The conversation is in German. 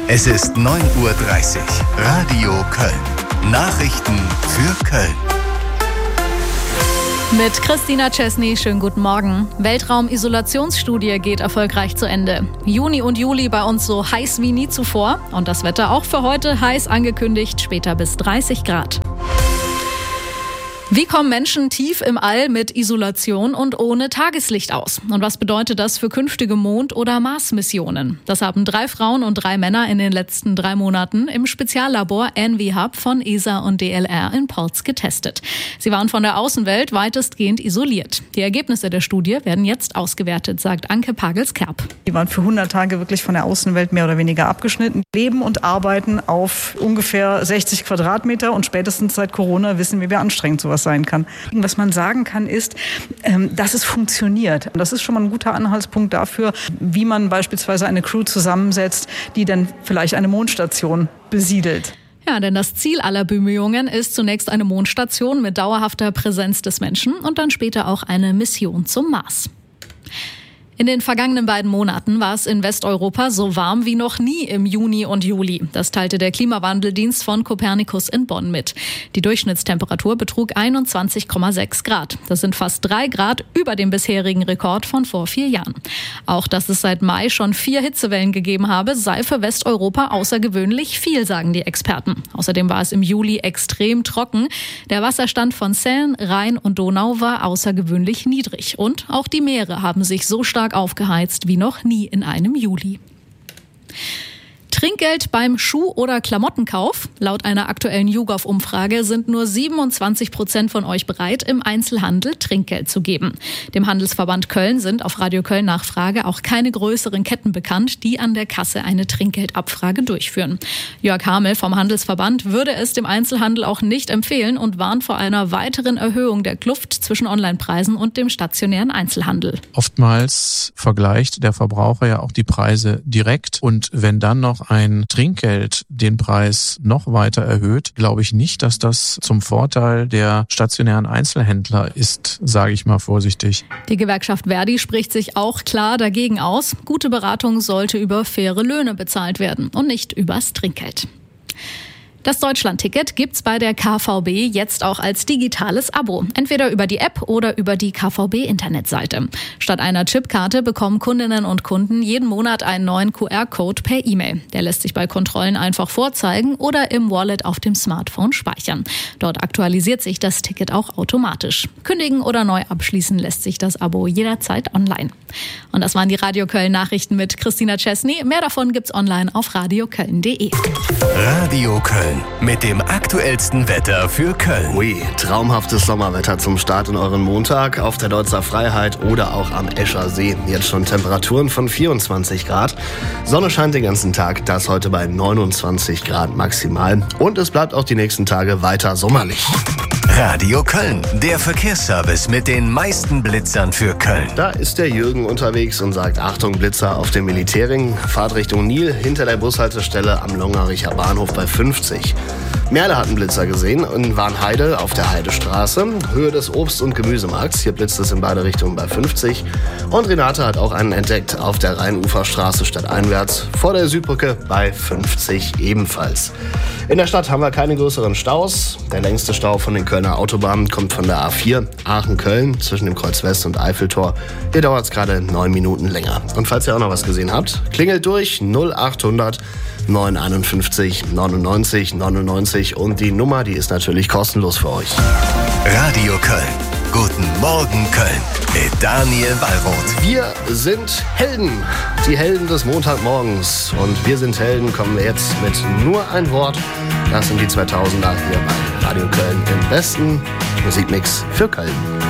Es ist 9:30 Uhr. Radio Köln. Nachrichten für Köln. Mit Christina Chesney, schönen guten Morgen. Weltraum-Isolationsstudie geht erfolgreich zu Ende. Juni und Juli bei uns so heiß wie nie zuvor. Und das Wetter auch für heute heiß angekündigt, später bis 30 Grad. Wie kommen Menschen tief im All mit Isolation und ohne Tageslicht aus? Und was bedeutet das für künftige Mond- oder Mars-Missionen? Das haben 3 Frauen und 3 Männer in den letzten 3 Monaten im Speziallabor ENVI-Hub von ESA und DLR in Porz getestet. Sie waren von der Außenwelt weitestgehend isoliert. Die Ergebnisse der Studie werden jetzt ausgewertet, sagt Anke Pagels-Kerb. Die waren für 100 Tage wirklich von der Außenwelt mehr oder weniger abgeschnitten. Leben und arbeiten auf ungefähr 60 Quadratmeter und spätestens seit Corona wissen wir, wie anstrengend sowas sein kann. Was man sagen kann, ist, dass es funktioniert. Das ist schon mal ein guter Anhaltspunkt dafür, wie man beispielsweise eine Crew zusammensetzt, die dann vielleicht eine Mondstation besiedelt. Ja, denn das Ziel aller Bemühungen ist zunächst eine Mondstation mit dauerhafter Präsenz des Menschen und dann später auch eine Mission zum Mars. In den vergangenen 2 Monaten war es in Westeuropa so warm wie noch nie im Juni und Juli. Das teilte der Klimawandeldienst von Copernicus in Bonn mit. Die Durchschnittstemperatur betrug 21,6 Grad. Das sind fast 3 Grad über dem bisherigen Rekord von vor 4 Jahren. Auch dass es seit Mai schon 4 Hitzewellen gegeben habe, sei für Westeuropa außergewöhnlich viel, sagen die Experten. Außerdem war es im Juli extrem trocken. Der Wasserstand von Seine, Rhein und Donau war außergewöhnlich niedrig. Und auch die Meere haben sich so stark aufgeheizt wie noch nie in einem Juli. Trinkgeld beim Schuh- oder Klamottenkauf? Laut einer aktuellen YouGov-Umfrage sind nur 27% von euch bereit, im Einzelhandel Trinkgeld zu geben. Dem Handelsverband Köln sind auf Radio Köln Nachfrage auch keine größeren Ketten bekannt, die an der Kasse eine Trinkgeldabfrage durchführen. Jörg Hamel vom Handelsverband würde es dem Einzelhandel auch nicht empfehlen und warnt vor einer weiteren Erhöhung der Kluft zwischen Onlinepreisen und dem stationären Einzelhandel. Oftmals vergleicht der Verbraucher ja auch die Preise direkt und wenn dann noch ein Trinkgeld den Preis noch weiter erhöht, glaube ich nicht, dass das zum Vorteil der stationären Einzelhändler ist, sage ich mal vorsichtig. Die Gewerkschaft Verdi spricht sich auch klar dagegen aus. Gute Beratung sollte über faire Löhne bezahlt werden und nicht übers Trinkgeld. Das Deutschlandticket gibt's bei der KVB jetzt auch als digitales Abo. Entweder über die App oder über die KVB-Internetseite. Statt einer Chipkarte bekommen Kundinnen und Kunden jeden Monat einen neuen QR-Code per E-Mail. Der lässt sich bei Kontrollen einfach vorzeigen oder im Wallet auf dem Smartphone speichern. Dort aktualisiert sich das Ticket auch automatisch. Kündigen oder neu abschließen lässt sich das Abo jederzeit online. Und das waren die Radio Köln Nachrichten mit Christina Chesney. Mehr davon gibt's online auf radioköln.de. Radio Köln. Mit dem aktuellsten Wetter für Köln. Ui, traumhaftes Sommerwetter zum Start in euren Montag auf der Deutzer Freiheit oder auch am Escher See. Jetzt schon Temperaturen von 24 Grad. Sonne scheint den ganzen Tag, das heute bei 29 Grad maximal. Und es bleibt auch die nächsten Tage weiter sommerlich. Radio Köln, der Verkehrsservice mit den meisten Blitzern für Köln. Da ist der Jürgen unterwegs und sagt, Achtung Blitzer auf dem Militärring, Fahrt Richtung Nil, hinter der Bushaltestelle am Longericher Bahnhof bei 50. Merle hat einen Blitzer gesehen in Warnheide auf der Heidestraße, Höhe des Obst- und Gemüsemarkts. Hier blitzt es in beide Richtungen bei 50. Und Renate hat auch einen entdeckt auf der Rheinuferstraße stadteinwärts vor der Südbrücke bei 50 ebenfalls. In der Stadt haben wir keine größeren Staus. Der längste Stau von den Kölner Autobahnen kommt von der A4 Aachen-Köln zwischen dem Kreuz West und Eiffeltor. Hier dauert es gerade 9 Minuten länger. Und falls ihr auch noch was gesehen habt, klingelt durch 0800 951 99 99 und die Nummer, die ist natürlich kostenlos für euch. Radio Köln. Guten Morgen Köln mit Daniel Wallroth. Wir sind Helden, die Helden des Montagmorgens. Und wir sind Helden kommen wir jetzt mit nur ein Wort. Das sind die 2000er hier bei Radio Köln im besten Musikmix für Köln.